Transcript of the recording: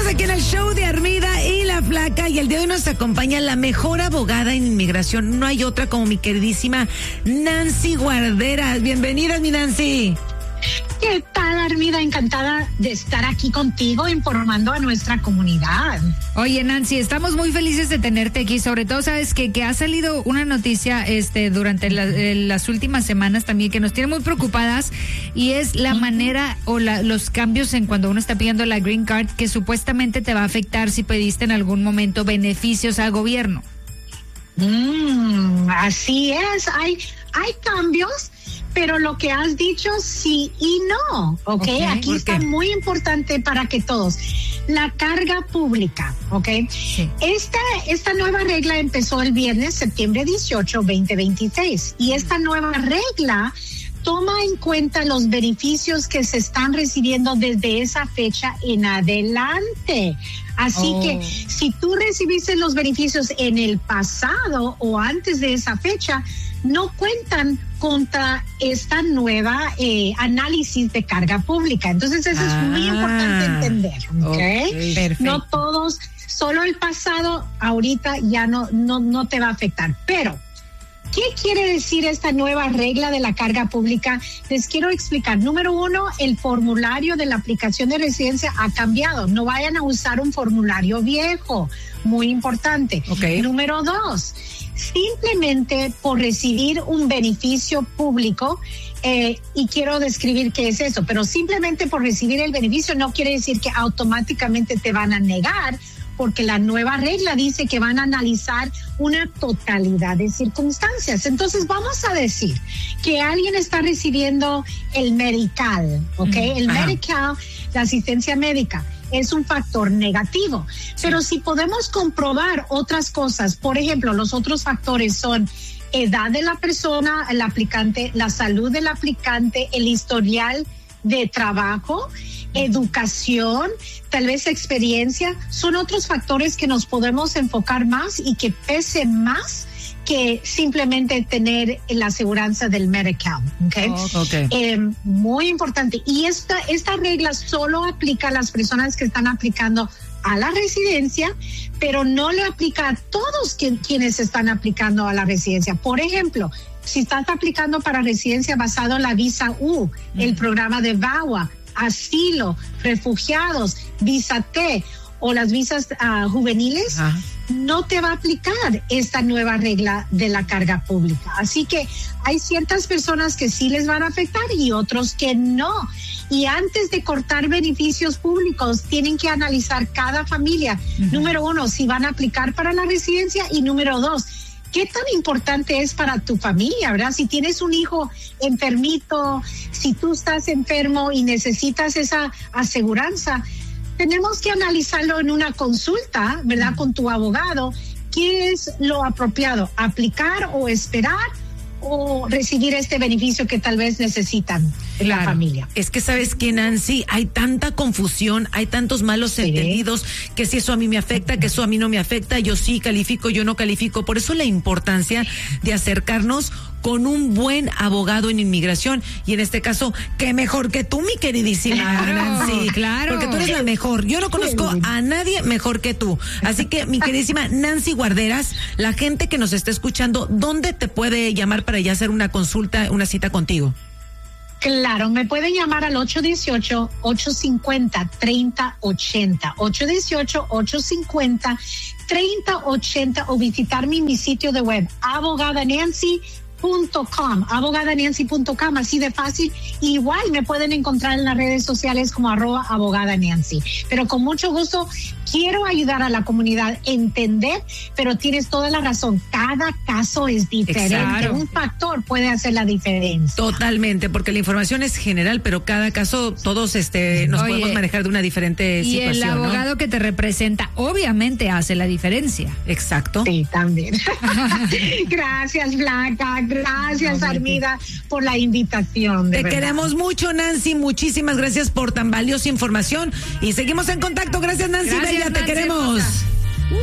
Estamos aquí en el show de Armida y la Flaca y el día de hoy nos acompaña la mejor abogada en inmigración. No hay otra como mi queridísima Nancy Guarderas. Bienvenida, mi Nancy. ¿Qué tal, Armida? Encantada de estar aquí contigo informando a nuestra comunidad. Oye, Nancy, estamos muy felices de tenerte aquí. Sobre todo, sabes que ha salido una noticia durante las últimas semanas también que nos tiene muy preocupadas, y es la manera o los cambios en cuando uno está pidiendo la Green Card, que supuestamente te va a afectar si pediste en algún momento beneficios al gobierno. Así es, hay cambios, pero lo que has dicho sí y no, ¿ok? Aquí está muy importante para que todos. La carga pública, ¿ok? Sí. Esta nueva regla empezó el viernes, septiembre 18, 2026, y esta nueva regla toma en cuenta los beneficios que se están recibiendo desde esa fecha en adelante. Así que si tú recibiste los beneficios en el pasado o antes de esa fecha, no cuentan contra esta nueva análisis de carga pública. Entonces eso es muy importante entender, ¿ok? No todos, solo el pasado ahorita ya no te va a afectar. Pero ¿qué quiere decir esta nueva regla de la carga pública? Les quiero explicar. Número 1, el formulario de la aplicación de residencia ha cambiado. No vayan a usar un formulario viejo. Muy importante. Número 2, simplemente por recibir un beneficio público, y quiero describir qué es eso, pero simplemente por recibir el beneficio no quiere decir que automáticamente te van a negar, porque la nueva regla dice que van a analizar una totalidad de circunstancias. Entonces vamos a decir que alguien está recibiendo el Medi-Cal, el Medi-Cal, la asistencia médica, es un factor negativo. Pero si podemos comprobar otras cosas, por ejemplo, los otros factores son edad de la persona, el aplicante, la salud del aplicante, el historial de trabajo, educación, tal vez experiencia, son otros factores que nos podemos enfocar más y que pese más que simplemente tener la aseguranza del Medi-Cal, muy importante. Y esta regla solo aplica a las personas que están aplicando a la residencia, pero no le aplica a todos quienes están aplicando a la residencia. Por ejemplo, si estás aplicando para residencia basado en la visa U, el programa de VAWA, asilo, refugiados, visa T o las visas juveniles, no te va a aplicar esta nueva regla de la carga pública. Así que hay ciertas personas que sí les van a afectar y otros que no. Y antes de cortar beneficios públicos, tienen que analizar cada familia. Número 1, si van a aplicar para la residencia, y número 2, ¿qué tan importante es para tu familia, verdad? Si tienes un hijo enfermito, si tú estás enfermo y necesitas esa aseguranza, tenemos que analizarlo en una consulta, ¿verdad? Con tu abogado. ¿Qué es lo apropiado? ¿Aplicar o esperar o recibir este beneficio que tal vez necesitan en la familia? Es que sabes que, Nancy, hay tanta confusión, hay tantos malos entendidos, que si eso a mí me afecta, que eso a mí no me afecta, yo sí califico, yo no califico. Por eso la importancia de acercarnos con un buen abogado en inmigración, y en este caso, qué mejor que tú, mi queridísima Nancy. Claro. Porque tú eres la mejor. Yo no conozco a nadie mejor que tú. Así que, mi queridísima Nancy Guarderas, la gente que nos está escuchando, ¿dónde te puede llamar para ya hacer una consulta, una cita contigo? Claro, me pueden llamar al 818-850-3080, 818-850-3080, o visitar mi sitio de web, abogadanancy.com, así de fácil. Igual me pueden encontrar en las redes sociales como @abogadanancy. Pero con mucho gusto quiero ayudar a la comunidad a entender, pero tienes toda la razón, cada caso es diferente. Exacto. Un factor puede hacer la diferencia. Totalmente, porque la información es general, pero cada caso todos nos podemos manejar de una diferente situación. Y el abogado que te representa obviamente hace la diferencia. Exacto. Sí, también. Gracias, Blanca. Gracias, Armida, por la invitación. Te queremos mucho, Nancy. Muchísimas gracias por tan valiosa información. Y seguimos en contacto. Gracias, Nancy. Bella, te queremos.